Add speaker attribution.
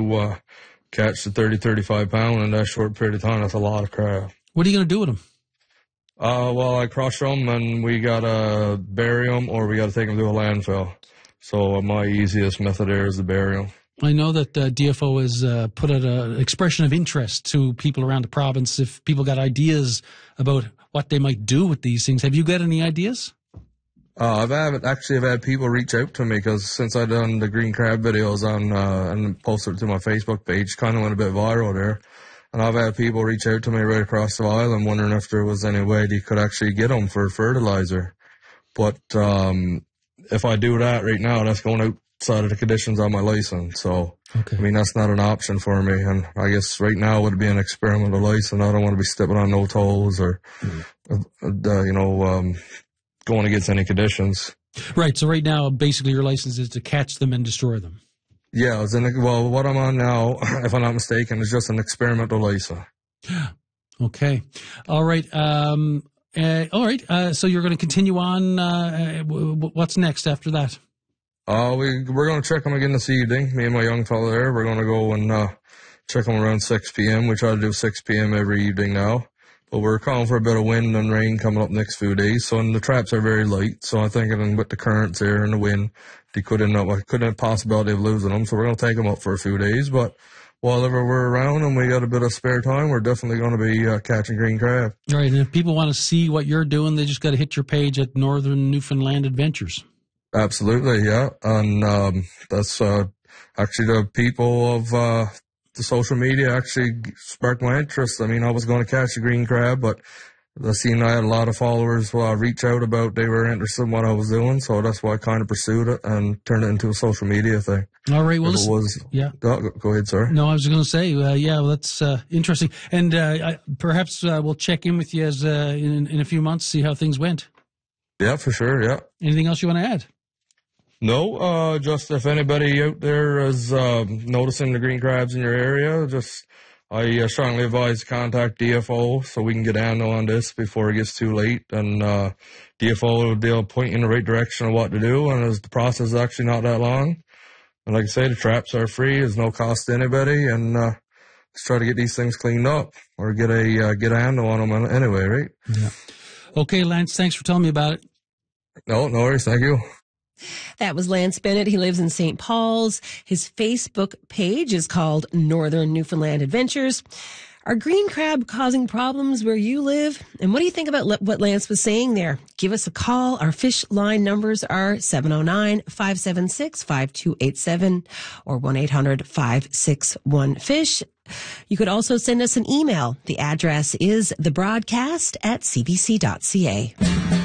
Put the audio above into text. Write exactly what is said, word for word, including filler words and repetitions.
Speaker 1: to uh, catch the thirty, thirty-five pound in that short period of time. That's a lot of crab.
Speaker 2: What are you going to do with them?
Speaker 1: Uh, well, I crush them, and we got to bury them, or we got to take them to a landfill. So my easiest method there is to bury them.
Speaker 2: I know that uh, D F O has uh, put out an expression of interest to people around the province if people got ideas about what they might do with these things. Have you got any ideas?
Speaker 1: Uh, I've had, actually I've had people reach out to me because since I've done the green crab videos on uh, and posted it to my Facebook page, kind of went a bit viral there. And I've had people reach out to me right across the island wondering if there was any way they could actually get them for fertilizer. But um, if I do that right now, that's going outside of the conditions on my license. So, okay. I mean, that's not an option for me. And I guess right now would be an experimental license. I don't want to be stepping on no toes or, mm. uh, you know, um, going against any conditions.
Speaker 2: Right. So right now, basically your license is to catch them and destroy them.
Speaker 1: Yeah. I was in, well, what I'm on now, if I'm not mistaken, is just an experimental license.
Speaker 2: Okay. All right. Um, uh, all right. Uh, so you're going to continue on. Uh, what's next after that?
Speaker 1: Uh, we, we're going to check them again this evening. Me and my young fellow there, we're going to go and uh, check them around six p.m. We try to do six p.m. every evening now. But we're calling for a bit of wind and rain coming up next few days. So, and the traps are very light. So I'm thinking with the currents here and the wind, they could end up, could have a possibility of losing them. So we're going to take them up for a few days. But while ever we're around and we got a bit of spare time, we're definitely going to be uh, catching green crab.
Speaker 2: All right. And if people want to see what you're doing, they just got to hit your page at Northern Newfoundland Adventures.
Speaker 1: Absolutely, yeah. And um, that's uh, actually the people of uh, the social media actually sparked my interest. I mean, I was going to catch a green crab, but I seen I had a lot of followers uh, reach out about they were interested in what I was doing, so that's why I kind of pursued it and turned it into a social media thing.
Speaker 2: All right, well,
Speaker 1: it was,
Speaker 2: yeah.
Speaker 1: Oh, go ahead, sir.
Speaker 2: No, I was going to say, uh, yeah, well, that's uh, interesting, and uh, I, perhaps uh, we'll check in with you as uh, in in a few months, see how things went.
Speaker 1: Yeah, for sure. Yeah.
Speaker 2: Anything else you want to add?
Speaker 1: No, uh, just if anybody out there is uh, noticing the green crabs in your area, just I uh, strongly advise contact D F O so we can get a handle on this before it gets too late. And uh, D F O will be able to point you in the right direction of what to do. And as the process is actually not that long. And like I say, the traps are free. There's no cost to anybody. And uh, let's try to get these things cleaned up or get a uh, get a handle on them anyway, right?
Speaker 2: Yeah. Okay, Lance, thanks for telling me about it.
Speaker 1: No, no worries. Thank you.
Speaker 3: That was Lance Bennett. He lives in Saint Paul's. His Facebook page is called Northern Newfoundland Adventures. Are green crab causing problems where you live? And what do you think about le- what Lance was saying there? Give us a call. Our fish line numbers are seven oh nine, five seven six, five two eight seven or one eight hundred, five six one, fish. You could also send us an email. The address is thebroadcast at c b c dot c a.